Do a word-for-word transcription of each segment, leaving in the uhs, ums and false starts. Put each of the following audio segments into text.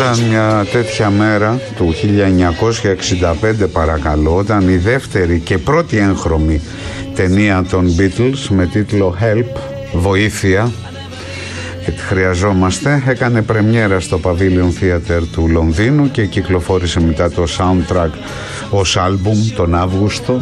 Ήταν μια τέτοια μέρα του χίλια εννιακόσια εξήντα πέντε, παρακαλώ, όταν η δεύτερη και πρώτη έγχρωμη ταινία των Beatles με τίτλο Help, βοήθεια, και τη χρειαζόμαστε, έκανε πρεμιέρα στο Pavilion Theatre του Λονδίνου και κυκλοφόρησε μετά το soundtrack ως άλμπουμ τον Αύγουστο.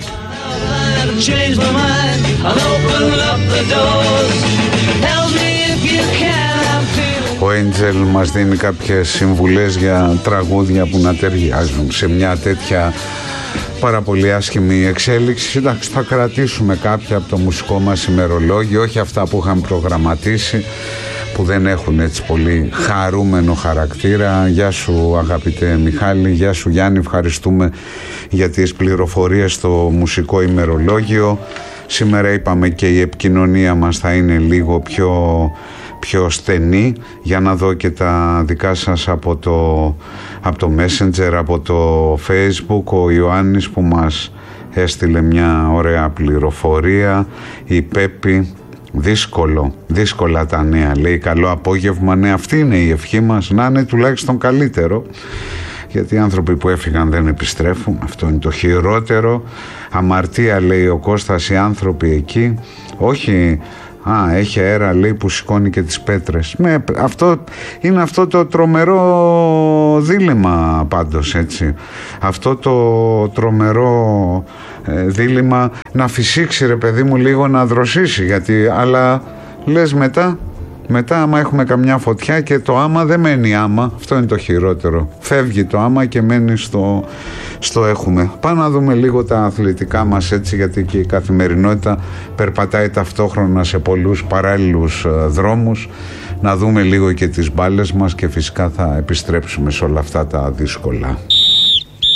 Ο Angel μας δίνει κάποιες συμβουλές για τραγούδια που να ταιριάζουν σε μια τέτοια πάρα πολύ άσχημη εξέλιξη. Εντάξει, θα κρατήσουμε κάποια από το μουσικό μας ημερολόγιο, όχι αυτά που είχαμε προγραμματίσει, που δεν έχουν έτσι πολύ χαρούμενο χαρακτήρα. Γεια σου αγαπητέ Μιχάλη, γεια σου Γιάννη, ευχαριστούμε για τις πληροφορίες στο μουσικό ημερολόγιο. Σήμερα είπαμε και η επικοινωνία μας θα είναι λίγο πιο, πιο στενή, για να δω και τα δικά σας από το, από το Messenger, από το Facebook. Ο Ιωάννης που μας έστειλε μια ωραία πληροφορία, η Πέπη, δύσκολο, δύσκολα τα νέα, λέει, καλό απόγευμα. Ναι, αυτή είναι η ευχή μας, να είναι τουλάχιστον καλύτερο, γιατί οι άνθρωποι που έφυγαν δεν επιστρέφουν, αυτό είναι το χειρότερο. Αμαρτία, λέει ο Κώστας, οι άνθρωποι εκεί, όχι, α, έχει αέρα, λέει, που σηκώνει και τις πέτρες. Με, αυτό είναι αυτό το τρομερό δίλημμα πάντως, έτσι, αυτό το τρομερό ε, δίλημμα να φυσήξει, ρε παιδί μου, λίγο να δροσίσει, γιατί, αλλά λες μετά Μετά άμα έχουμε καμιά φωτιά και το άμα δεν μένει άμα, αυτό είναι το χειρότερο. Φεύγει το άμα και μένει στο, στο έχουμε. Πάμε να δούμε λίγο τα αθλητικά μας, έτσι, γιατί και η καθημερινότητα περπατάει ταυτόχρονα σε πολλούς παράλληλους δρόμους. Να δούμε λίγο και τις μπάλες μας και φυσικά θα επιστρέψουμε σε όλα αυτά τα δύσκολα.